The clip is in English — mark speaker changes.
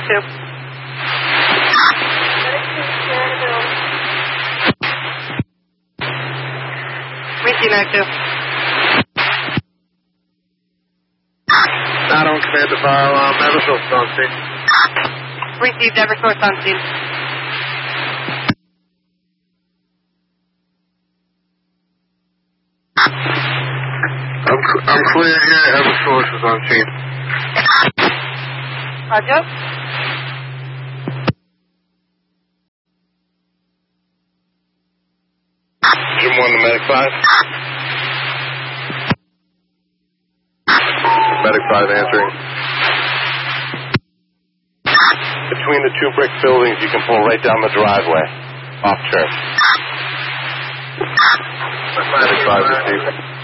Speaker 1: 2. Receive Medic 2.
Speaker 2: Not on command to fire alarm, Eversource on scene.
Speaker 1: Received, Eversource on scene.
Speaker 2: I'm clear here, Eversource is on scene.
Speaker 1: Roger.
Speaker 2: Jim 1 to Medic 5. Medic 5 answering. Between the 2 brick buildings, you can pull right down the driveway. Off church. Medic 5 received.